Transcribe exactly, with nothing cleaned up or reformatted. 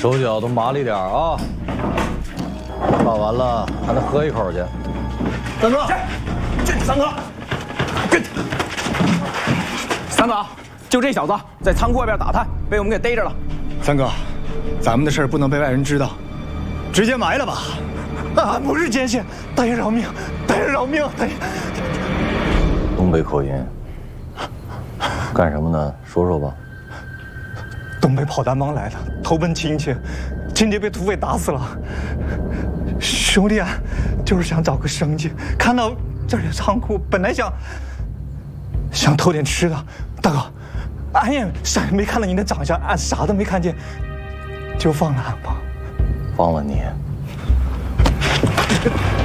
手脚都麻利点啊！打完了还能喝一口去。 三哥，这三哥，跟三哥，就这小子在仓库外边打探，被我们给逮着了。 三哥，咱们的事儿不能被外人知道，直接埋了吧。 啊，不是奸细，大爷饶命，大爷饶命，大爷。 东北口音，干什么呢？说说吧。 东北跑单帮来的，投奔亲戚，亲戚被土匪打死了。兄弟啊，就是想找个生计，看到这里仓库，本来想想偷点吃的。大哥，俺也啥也没看到你的长相，俺啥都没看见，就放了俺吧。 放了你。